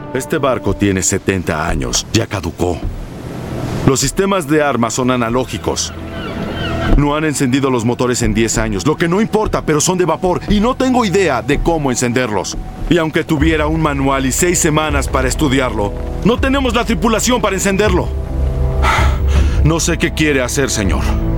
Este barco tiene 70 años. Ya caducó. Los sistemas de armas son analógicos. No han encendido los motores en 10 años, lo que no importa, pero son de vapor y no tengo idea de cómo encenderlos. Y aunque tuviera un manual y 6 semanas para estudiarlo, no tenemos la tripulación para encenderlo. No sé qué quiere hacer, señor.